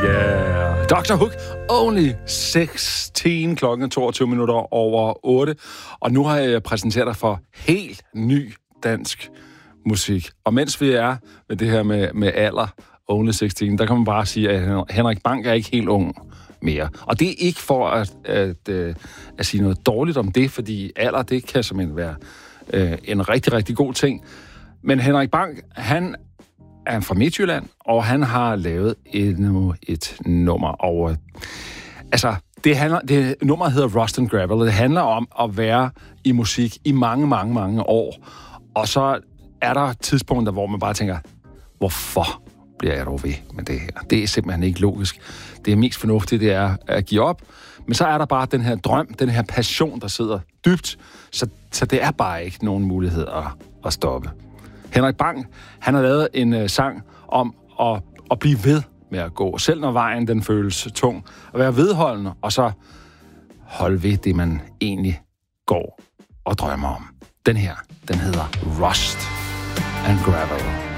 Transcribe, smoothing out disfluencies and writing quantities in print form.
Yeah. Dr. Hook, Only 16, klokken 22 minutter over 8. Og nu har jeg præsenteret dig for helt ny dansk musik. Og mens vi er med det her med alder, Only 16, der kan man bare sige, at Henrik Bang er ikke helt ung mere. Og det er ikke for at sige noget dårligt om det, fordi alder, det kan simpelthen være en rigtig, rigtig god ting. Men Henrik Bang, han er fra Midtjylland, og han har lavet endnu et nummer. Og det nummer hedder Rust and Gravel. Det handler om at være i musik i mange, mange, mange år. Og så er der tidspunkter, hvor man bare tænker, hvorfor bliver jeg dog ved med det her? Det er simpelthen ikke logisk. Det er mest fornuftigt, det er at give op. Men så er der bare den her drøm, den her passion, der sidder dybt. Så det er bare ikke nogen mulighed at stoppe. Henrik Bang, han har lavet en sang om at blive ved med at gå. Selv når vejen den føles tung. At være vedholdende, og så holde ved det, man egentlig går og drømmer om. Den her, den hedder Rust and Gravel.